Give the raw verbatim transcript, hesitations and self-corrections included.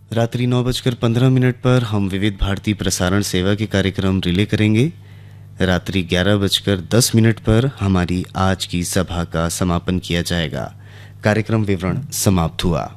रात्रि नौ बजकर पंद्रह मिनट पर हम विविध भारती प्रसारण सेवा के कार्यक्रम रिले करेंगे। रात्रि ग्यारह बजकर दस मिनट पर हमारी आज की सभा का समापन किया जाएगा। कार्यक्रम विवरण समाप्त हुआ।